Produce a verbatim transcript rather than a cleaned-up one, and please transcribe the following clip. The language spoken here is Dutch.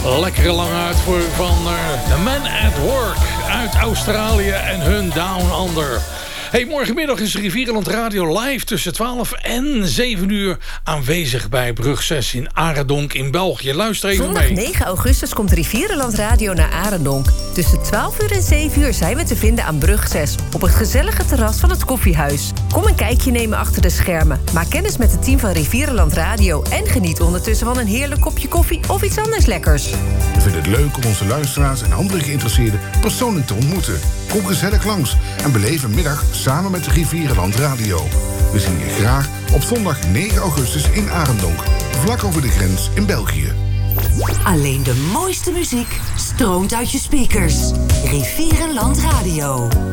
Lekkere lange uitvoering van uh, The Man at Work uit Australië en hun Down Under. Hey, morgenmiddag is Rivierenland Radio live tussen twaalf en zeven uur aanwezig bij Brug zes in Arendonk in België. Luister even Zondag mee. negen augustus komt Rivierenland Radio naar Arendonk. Tussen twaalf uur en zeven uur zijn we te vinden aan Brug zes... op het gezellige terras van het Koffiehuis. Kom een kijkje nemen achter de schermen. Maak kennis met het team van Rivierenland Radio... en geniet ondertussen van een heerlijk kopje koffie of iets anders lekkers. We vinden het leuk om onze luisteraars en andere geïnteresseerden persoonlijk te ontmoeten. Kom gezellig langs en beleef een middag samen met de Rivierenland Radio. We zien je graag op zondag negen augustus in Arendonk, vlak over de grens in België. Alleen de mooiste muziek stroomt uit je speakers. Rivierenland Radio.